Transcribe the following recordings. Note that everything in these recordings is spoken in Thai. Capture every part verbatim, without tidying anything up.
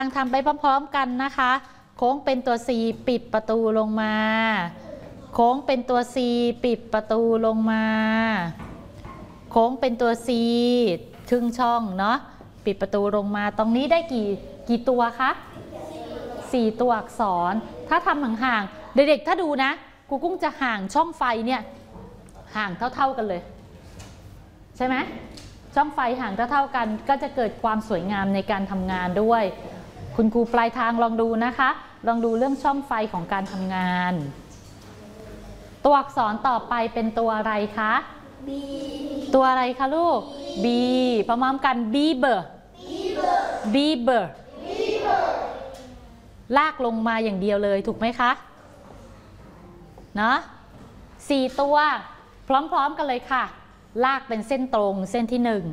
ทำไปพร้อมๆกันนะคะโค้งเป็นตัว C ปิดประตูลงมาโค้งเป็นตัว C ปิดประตูลงมาโค้งเป็นตัว C ครึ่งช่องเนาะปิดประตูลงมาตรงนี้ได้กี่กี่ตัวคะสี่ตัวอักษรถ้าทำห่างๆเด็กๆถ้าดูนะครูกุ้งจะห่างช่องไฟเนี่ยห่างเท่าๆกันเลยใช่ไหมช่องไฟห่างเท่าๆกันก็จะเกิดความสวยงามในการทำงานด้วยคุณครูปลายทางลองดูนะคะลองดูเรื่องช่องไฟของการทำงานตัวอักษรต่อไปเป็นตัวอะไรคะ B ตัวอะไรคะลูก B พร้อมๆกัน Beaver Beaver ลากลงมาอย่างเดียวเลยถูกไหมคะเนาะสี่ตัวพร้อมๆกันเลยค่ะลากเป็นเส้นตรงเส้นที่หนึ่ง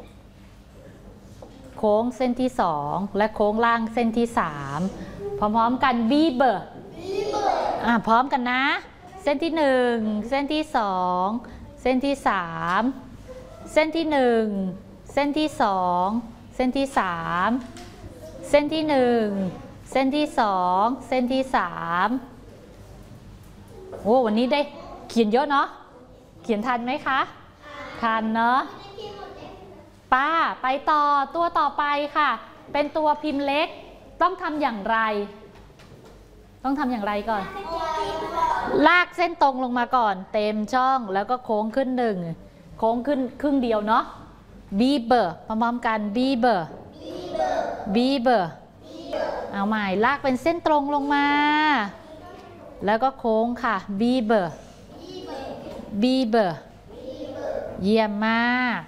โค้งเส้นที่สองและโค้งล่างเส้นที่สามพร้อมๆกัน Beaver อ่ะพร้อมกันนะเส้นที่หนึ่งเส้นที่สองเส้นที่สามเส้นที่หนึ่งเส้นที่สองเส้นที่สามเส้นที่หนึ่งเส้นที่สองเส้นที่สามโอ้วันนี้ได้เขียนเยอะเนาะเขียนทันไหมคะทันเนาะป้าไปต่อตัวต่อไปค่ะเป็นตัวพิมพ์เล็กต้องทำอย่างไรต้องทำอย่างไรก่อนลากเส้นตรงลงมาก่อนเต็มช่องแล้วก็โค้งขึ้นหนึ่งโค้งขึ้นครึ่งเดียวเนาะ Beaver พร้อมๆกัน Beaver Beaver เอาใหม่ลากเป็นเส้นตรงลงมาแล้วก็โค้งค่ะ Beaver Beaver เยี่ยมมาก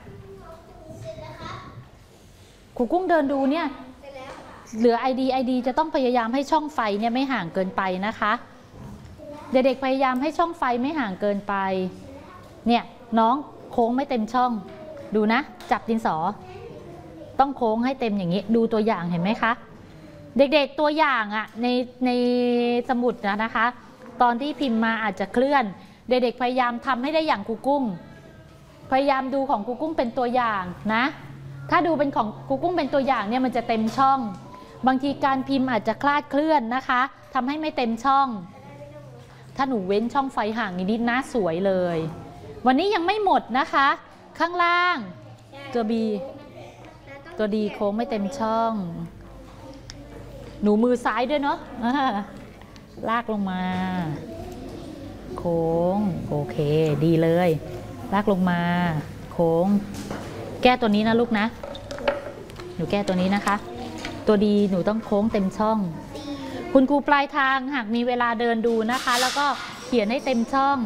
ครูกุ้งเดินดูเนี่ยเหลือ ไอ ดี ไอ ดี จะต้องพยายามให้ช่องไฟเนี่ยไม่ห่างเกินไปนะคะเด็กๆพยายามให้ช่องไฟไม่ห่างเกินไปเนี่ยน้องโค้งไม่เต็มช่องดูนะจับดินสอต้องโค้งให้เต็มอย่างนี้ดูตัวอย่างเห็นไหมคะเด็กๆตัวอย่างอะในในสมุดนะนะคะตอนที่พิมพ์มาอาจจะเคลื่อนเด็กๆพยายามทำให้ได้อย่างครูกุ้งพยายามดูของครูกุ้งเป็นตัวอย่างนะถ้าดูเป็นของครูกุ้งเป็นตัวอย่างเนี่ยมันจะเต็มช่องบางทีการพิมพ์อาจจะคลาดเคลื่อนนะคะทำให้ไม่เต็มช่องถ้าหนูเว้นช่องไฟห่างนิดๆน่าสวยเลยวันนี้ยังไม่หมดนะคะข้างล่างตัว B ตัว D โค้งไม่เต็มช่องหนูมือซ้ายด้วยเนาะลากลงมาโค้งโอเคดีเลยลากลงมาโค้งแก้ตัวนี้นะลูกนะหนูแก้ตัวนี้นะคะตัวดีหนูต้องโค้งเต็มช่องคุณครูปลายทางหากมีเวลาเดินดูนะคะแล้วก็เขียนให้เต็มช่อง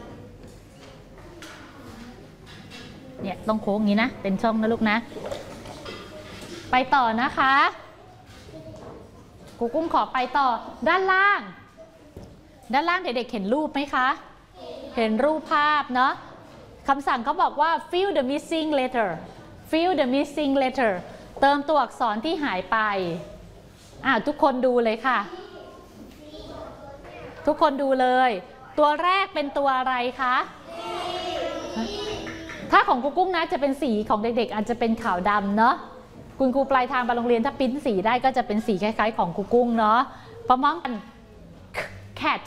เนี่ยต้องโค้งอย่างนี้นะเต็มช่องนะลูกนะไปต่อนะคะครูกุ้งขอไปต่อด้านล่างด้านล่างเด็กๆเห็นรูปไหมคะเห็นรูปภาพเนาะคำสั่งเขาบอกว่า fill the missing letter fill the missing letter เติมตัวอักษรที่หายไปอ่ะทุกคนดูเลยค่ะทุกคนดูเลยตัวแรกเป็นตัวอะไรคะถ้าของครูกุ้งนะจะเป็นสีของเด็กๆอาจจะเป็นขาวดำเนาะคุณครูปลายทางไปโรงเรียนถ้าปริ้นสีได้ก็จะเป็นสีคล้ายๆของครูกุ้งเนาะพร้อมกัน cat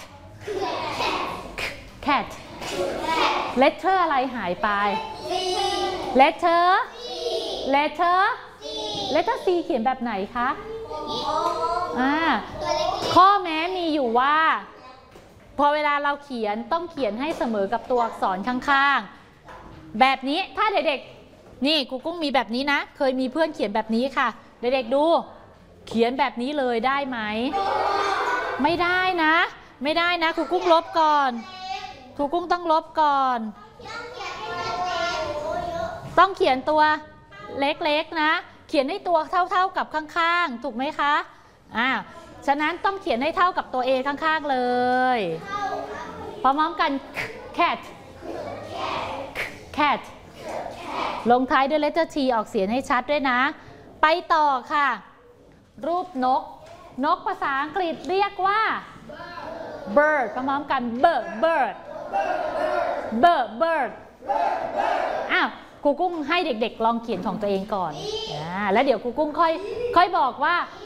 cat letter อะไรหายไป letter letter letter C เขียนแบบไหนคะอ่าข้อแม้มีอยู่ว่าพอเวลาเราเขียนต้องเขียนให้เสมอกับตัวอักษรข้างๆแบบนี้ถ้าเด็กๆนี่ครูกุ้งมีแบบนี้นะเคยมีเพื่อนเขียนแบบนี้ค่ะเด็กๆดูเขียนแบบนี้เลยได้ไหมไม่ได้นะไม่ได้นะครูกุ้งลบก่อนครูกุ้งต้องลบก่อนต้องเขียนตัวเล็กๆนะเขียนให้ตัวเท่าๆกับข้างๆถูกไหมคะอ่าฉะนั้นต้องเขียนให้เท่ากับตัว A ข้างๆเลยพร้อมๆกัน cat cat ลงท้ายด้วย letter T ออกเสียงให้ชัดด้วยนะไปต่อค่ะรูปนกนกภาษาอังกฤษเรียกว่า bird พร้อมๆกัน bird bird bird bird อ้าวครูกุ้งให้เด็กๆลองเขียนของตัวเองก่อนอ่าแล้วเดี๋ยวครูกุ้งค่อยค่อยบอกว่า